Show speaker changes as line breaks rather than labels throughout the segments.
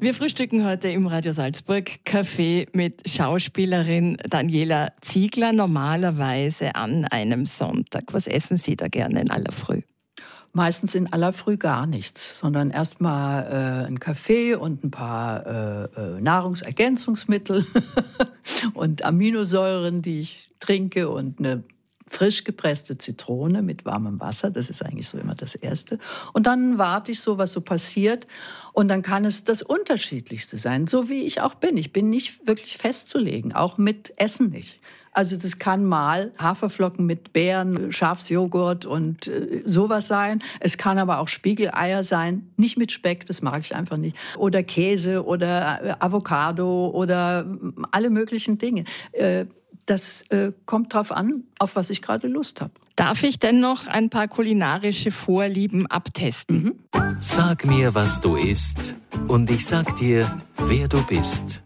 Wir frühstücken heute im Radio Salzburg Kaffee mit Schauspielerin Daniela Ziegler, normalerweise an einem Sonntag. Was essen Sie da gerne in aller Früh?
Meistens in aller Früh gar nichts, sondern erstmal ein Kaffee und ein paar Nahrungsergänzungsmittel und Aminosäuren, die ich trinke, und eine frisch gepresste Zitrone mit warmem Wasser. Das ist eigentlich so immer das Erste. Und dann warte ich so, was so passiert. Und dann kann es das Unterschiedlichste sein, so wie ich auch bin. Ich bin nicht wirklich festzulegen, auch mit Essen nicht. Also das kann mal Haferflocken mit Beeren, Schafsjoghurt und sowas sein. Es kann aber auch Spiegeleier sein, nicht mit Speck, das mag ich einfach nicht. Oder Käse oder Avocado oder alle möglichen Dinge. Das kommt drauf an, auf was ich gerade Lust habe.
Darf ich denn noch ein paar kulinarische Vorlieben abtesten?
Sag mir, was du isst, und ich sag dir, wer du bist.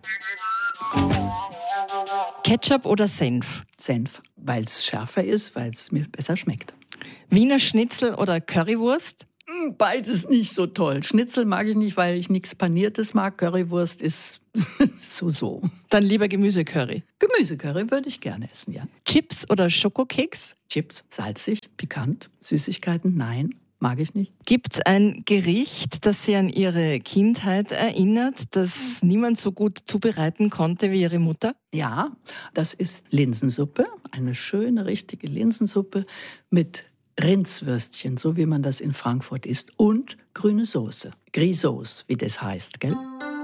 Ketchup oder Senf?
Senf, weil es schärfer ist, weil es mir besser schmeckt.
Wiener Schnitzel oder Currywurst?
Beides nicht so toll. Schnitzel mag ich nicht, weil ich nichts Paniertes mag. Currywurst ist so.
Dann lieber Gemüsecurry.
Gemüsecurry würde ich gerne essen, ja.
Chips oder Schokokeks?
Chips, salzig, pikant. Süßigkeiten, nein, mag ich nicht.
Gibt's ein Gericht, das Sie an Ihre Kindheit erinnert, das niemand so gut zubereiten konnte wie Ihre Mutter?
Ja, das ist Linsensuppe. Eine schöne, richtige Linsensuppe mit Rindswürstchen, so wie man das in Frankfurt isst, und grüne Soße. Grisauce, wie das heißt, gell?